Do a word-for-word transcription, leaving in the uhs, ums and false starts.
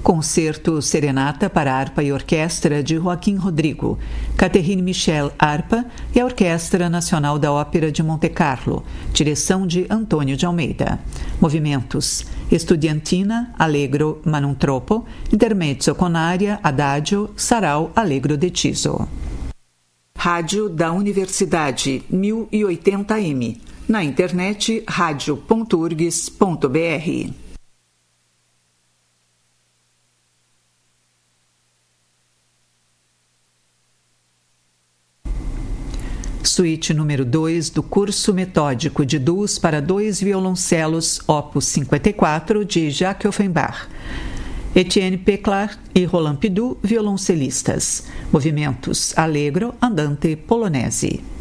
Concerto Serenata para Harpa e Orquestra de Joaquim Rodrigo, Catherine Michel, harpa, e a Orquestra Nacional da Ópera de Monte Carlo, direção de Antônio de Almeida. Movimentos: Estudiantina, Allegro ma non troppo, Intermezzo con aria, Adagio, Sarau, Allegro deciso. Rádio da Universidade mil e oitenta A M. Na internet rádio ponto urgs ponto br. Suíte número dois do curso metódico de duos para dois violoncelos, opus cinquenta e quatro, de Jacques Offenbach. Etienne Peclar e Roland Pidoux, violoncelistas. Movimentos: Allegro, Andante, Polonese.